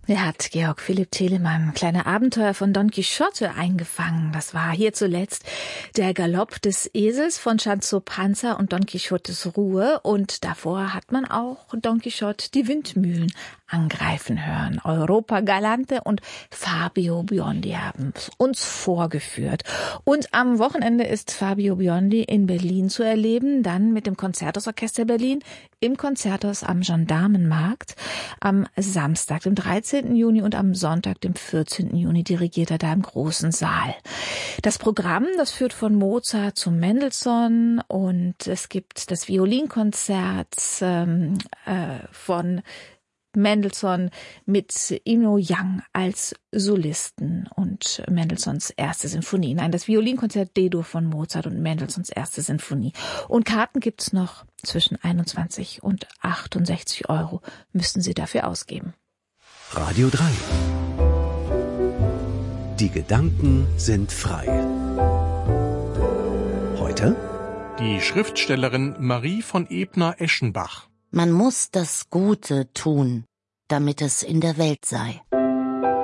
Er hat Georg Philipp Telemann kleine Abenteuer von Don Quixote eingefangen. Das war hier zuletzt der Galopp des Esels von Sancho Panza und Don Quixotes Ruhe. Und davor hat man auch Don Quixote die Windmühlen angreifen hören. Europa Galante und Fabio Biondi haben uns vorgeführt. Und am Wochenende ist Fabio Biondi in Berlin zu erleben, dann mit dem Concertos-Orchester Berlin im Konzerthaus am Gendarmenmarkt. Am Samstag, dem 13. Juni und am Sonntag, dem 14. Juni dirigiert er da im großen Saal. Das Programm, das führt von Mozart zu Mendelssohn und es gibt das Violinkonzert von Mendelssohn mit Ino Yang als Solisten und Mendelssohns erste Sinfonie. Nein, das Violinkonzert D-Dur von Mozart und Mendelssohns erste Sinfonie. Und Karten gibt's noch zwischen 21 und 68 Euro müssen Sie dafür ausgeben. Radio 3. Die Gedanken sind frei. Heute die Schriftstellerin Marie von Ebner-Eschenbach. Man muss das Gute tun, damit es in der Welt sei.